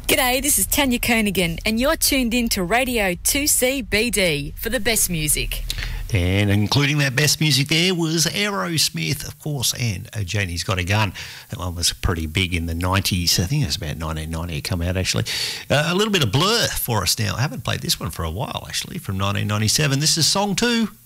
G'day, this is Tanya Koenigan, and you're tuned in to Radio 2CBD for the best music. And including that best music there was Aerosmith, of course, and Janie's Got a Gun. That one was pretty big in the 90s. I think it was about 1990 it came out, actually. A little bit of Blur for us now. I haven't played this one for a while, actually, from 1997. This is Song 2.